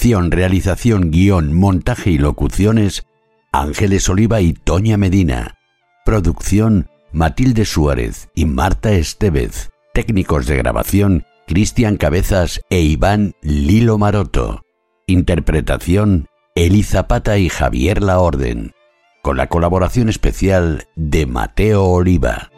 Dirección, realización, guión, montaje y locuciones, Ángeles Oliva y Toña Medina. Producción, Matilde Suárez y Marta Estevez. Técnicos de grabación, Cristian Cabezas e Iván Lilo Maroto. Interpretación, Eli Zapata y Javier Laorden. Con la colaboración especial de Mateo Oliva.